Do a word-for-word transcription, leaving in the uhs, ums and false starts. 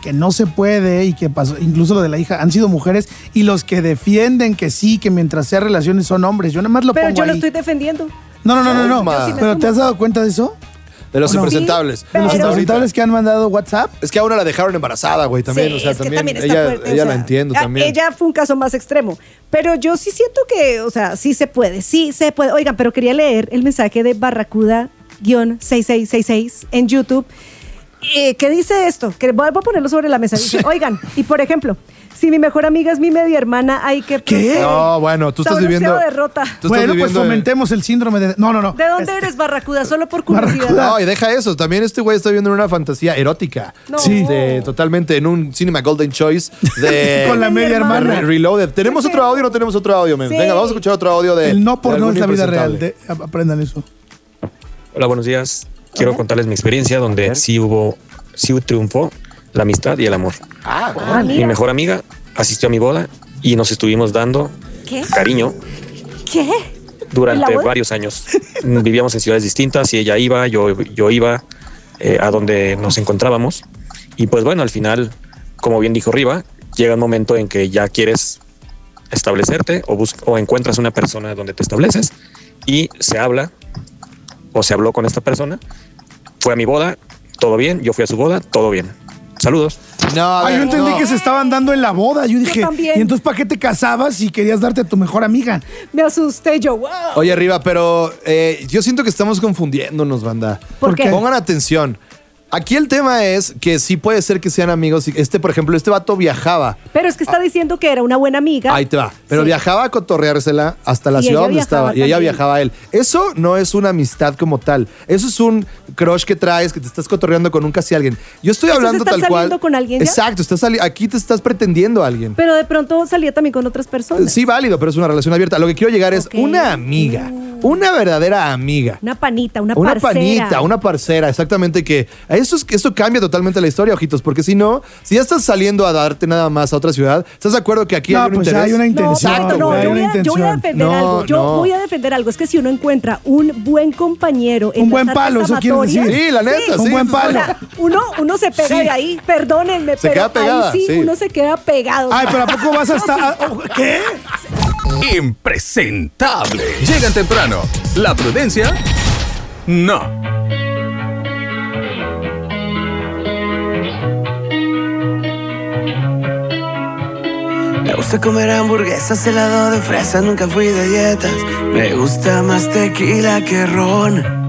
que no se puede y que pasó, incluso lo de la hija, han sido mujeres y los que defienden que sí, que mientras sea relaciones son hombres. Yo nada más lo Pero pongo yo ahí. lo estoy defendiendo. No, no, no, no, no. Toma. Yo sí me ¿Pero sumo. te has dado cuenta de eso? De los No. impresentables. Sí, De los Pero- impresentables que han mandado WhatsApp. Es que a una la dejaron embarazada, güey, también. Sí, o sea, es que también, también está ella, fuerte, ella o la sea, entiendo a- también. Ella fue un caso más extremo. Pero yo sí siento que, o sea, sí se puede, sí se puede. Oigan, pero quería leer el mensaje de Barracuda seis seis seis seis en YouTube. Eh, ¿Qué dice esto? Que voy a ponerlo sobre la mesa. Dice, oigan, y por ejemplo, si mi mejor amiga es mi media hermana, hay que... ¿Qué? proceder. No, bueno, tú estás Sabroseo viviendo... derrota. Tú estás Bueno, pues viviendo en- fomentemos el síndrome de... No, no, no. ¿De dónde eres, Barracuda? Solo por curiosidad. Barracuda. No, y deja eso. También este güey está viviendo en una fantasía erótica. No. Sí. Este, totalmente en un Cinema Golden Choice de... Con la media hermana. Re- Reloaded. ¿Tenemos Qué otro feo. audio o no tenemos otro audio, men? Sí. Venga, vamos a escuchar otro audio de... El no de por no algún es la vida real. impresentable. De- aprendan eso. Hola, buenos días. Quiero contarles mi experiencia donde sí hubo, sí triunfó la amistad y el amor. Ah, Ah, Mi mira. mejor amiga asistió a mi boda y nos estuvimos dando ¿Qué? cariño ¿Qué? ¿En la durante boda? varios años. Vivíamos en ciudades distintas y ella iba, yo, yo iba eh, a donde nos encontrábamos. Y pues bueno, al final, como bien dijo Riva, llega un momento en que ya quieres establecerte o, bus- o encuentras una persona donde te estableces y se habla o se habló con esta persona. Fue a mi boda, todo bien. Yo fui a su boda, todo bien. Saludos. no, a Ah, ver, yo entendí no. que se estaban dando en la boda. Yo dije, también. ¿y entonces para qué te casabas si querías darte a tu mejor amiga? Me asusté yo. ¡Wow! Oye, arriba, pero eh, yo siento que estamos confundiéndonos, banda. ¿Por qué? Pongan atención. Aquí el tema es que sí puede ser que sean amigos. Este, por ejemplo, este vato viajaba. Pero es que está diciendo que era una buena amiga. Ahí te va. Pero Sí. viajaba a cotorreársela hasta la Y ciudad ella donde viajaba estaba. Y ella también. viajaba a él. Eso no es una amistad como tal. Eso es un crush que traes, que te estás cotorreando con un casi alguien. Yo estoy ¿Entonces hablando estás tal cual. saliendo con alguien ya? Exacto. Estás sali- aquí te estás pretendiendo a alguien. Pero de pronto salía también con otras personas. Sí, válido, pero es una relación abierta. Lo que quiero llegar es Ok. una amiga. Una verdadera amiga. Una panita, una, Una parcera. panita, una parcera, exactamente, que eso, es, eso cambia totalmente la historia, ojitos, porque si no, si ya estás saliendo a darte nada más a otra ciudad, ¿estás de acuerdo que aquí No, hay un pues interés? hay una No, intención. Exacto, no, güey. hay yo una voy, a, yo voy a intención. defender No, algo. Yo no. voy a defender algo. Es que si uno encuentra un buen compañero en Un buen las artes palo, eso quieres amatorias- decir. Sí, la neta, Un sí. buen palo. Ahora, uno, uno se pega Sí. de ahí, perdónenme, Se pero queda pegada, ahí sí, sí. uno se queda pegado. Ay, pero ¿a poco vas hasta...? ¿Qué? Impresentable. Llegan temprano. La prudencia, no. Me gusta comer hamburguesas, helado de fresa, nunca fui de dietas. Me gusta más tequila que ron.